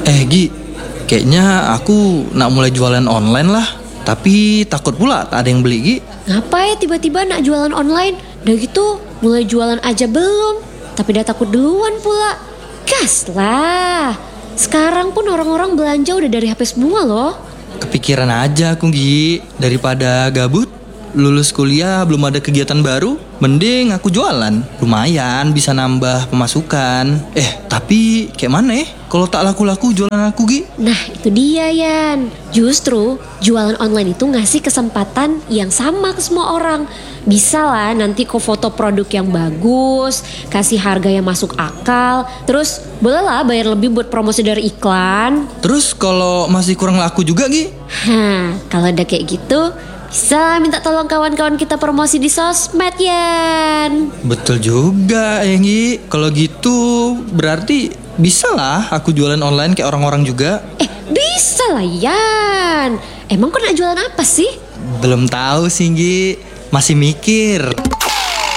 Gi, kayaknya aku nak mulai jualan online lah. Tapi takut pula tak ada yang beli, Gi. Ngapain tiba-tiba nak jualan online? Udah gitu mulai jualan aja belum, tapi udah takut duluan pula. Gas lah. Sekarang pun orang-orang belanja udah dari HP semua loh. Kepikiran aja aku, Gi. Daripada gabut, lulus kuliah belum ada kegiatan baru, mending aku jualan. Lumayan bisa nambah pemasukan. Tapi kayak mana kalau tak laku-laku jualan aku, Gi? Nah itu dia Yan. Justru jualan online itu ngasih kesempatan yang sama ke semua orang. Bisa lah nanti kau foto produk yang bagus, kasih harga yang masuk akal, terus bolehlah bayar lebih buat promosi dari iklan. Terus kalau masih kurang laku juga, Gi? Kalau udah kayak gitu bisa minta tolong kawan-kawan kita promosi di sosmed, Yan. Betul juga, Gi. Kalau gitu berarti bisa lah aku jualan online kayak orang-orang juga. Bisa lah, Yan. Emang kau nak jualan apa sih? Belum tahu sih, Gi. Masih mikir.